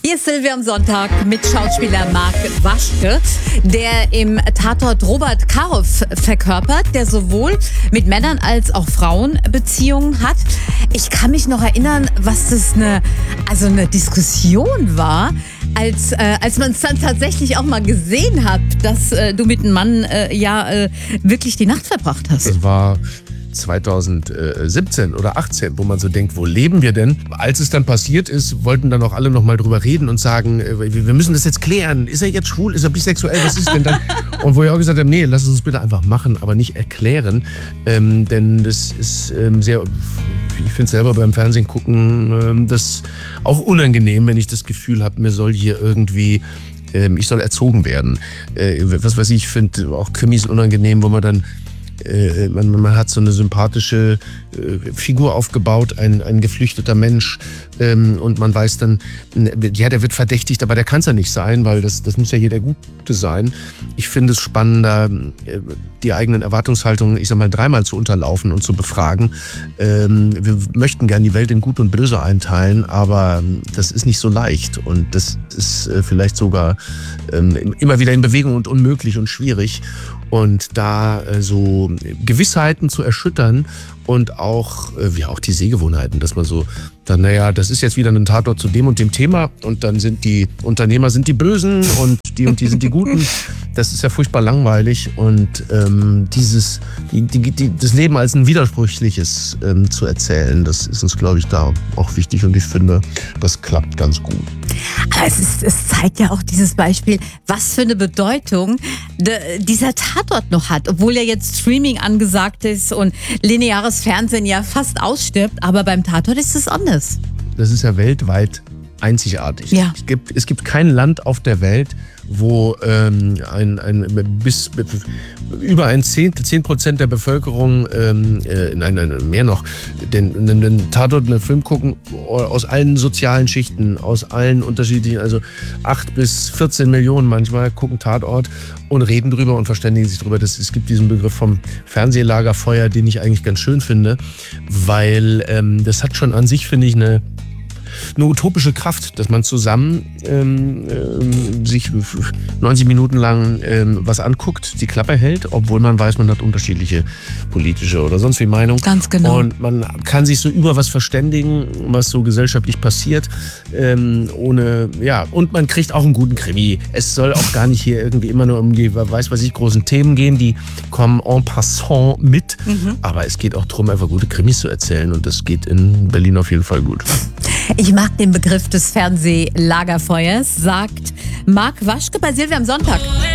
Hier ist Silvia am Sonntag mit Schauspieler Marc Waschke, der im Tatort Robert Karoff verkörpert, der sowohl mit Männern als auch Frauen Beziehungen hat. Ich kann mich noch erinnern, was das eine Diskussion war, als man es dann tatsächlich auch mal gesehen hat, dass du mit einem Mann wirklich die Nacht verbracht hast. Das war 2017 oder 18, wo man so denkt, wo leben wir denn? Als es dann passiert ist, wollten dann auch alle noch mal drüber reden und sagen, wir müssen das jetzt klären. Ist er jetzt schwul? Ist er bisexuell? Was ist denn dann? Und wo ich auch gesagt habe, nee, lass uns bitte einfach machen, aber nicht erklären. Denn das ist sehr, ich finde es selber beim Fernsehen gucken, das auch unangenehm, wenn ich das Gefühl habe, mir soll hier irgendwie ich soll erzogen werden. Was weiß ich, finde auch Krimis unangenehm, wo man dann man hat so eine sympathische Figur aufgebaut, ein geflüchteter Mensch, und man weiß dann, ja, der wird verdächtigt, aber der kann es ja nicht sein, weil das muss ja hier der Gute sein. Ich finde es spannender, die eigenen Erwartungshaltungen, ich sag mal, dreimal zu unterlaufen und zu befragen. Wir möchten gerne die Welt in Gut und Böse einteilen, aber das ist nicht so leicht und das ist vielleicht sogar immer wieder in Bewegung und unmöglich und schwierig. Und da so Gewissheiten zu erschüttern und auch die Sehgewohnheiten, dass man so dann, naja, das ist jetzt wieder ein Tatort zu dem und dem Thema und dann sind die Unternehmer sind die Bösen und die sind die Guten. Das ist ja furchtbar langweilig und das Leben als ein widersprüchliches zu erzählen, das ist uns, glaube ich, da auch wichtig und ich finde, das klappt ganz gut. Aber es zeigt ja auch dieses Beispiel, was für eine Bedeutung dieser Tatort noch hat. Obwohl ja jetzt Streaming angesagt ist und lineares Fernsehen ja fast ausstirbt, aber beim Tatort ist es anders. Das ist ja weltweit einzigartig. Ja. Es gibt kein Land auf der Welt, wo über 10% der Bevölkerung, mehr noch, den Tatort, einen Film gucken, aus allen sozialen Schichten, aus allen unterschiedlichen, also 8 bis 14 Millionen manchmal gucken Tatort und reden drüber und verständigen sich drüber. Es gibt diesen Begriff vom Fernsehlagerfeuer, den ich eigentlich ganz schön finde, weil das hat schon an sich, finde ich, eine utopische Kraft, dass man zusammen sich 90 Minuten lang was anguckt, die Klappe hält, obwohl man weiß, man hat unterschiedliche politische oder sonst wie Meinungen. Ganz genau. Und man kann sich so über was verständigen, was so gesellschaftlich passiert, und man kriegt auch einen guten Krimi. Es soll auch gar nicht hier irgendwie immer nur um die, großen Themen gehen, die kommen en passant mit, aber es geht auch darum, einfach gute Krimis zu erzählen und das geht in Berlin auf jeden Fall gut. Ich mag den Begriff des Fernsehlagerfeuers, sagt Marc Waschke bei Silvia am Sonntag.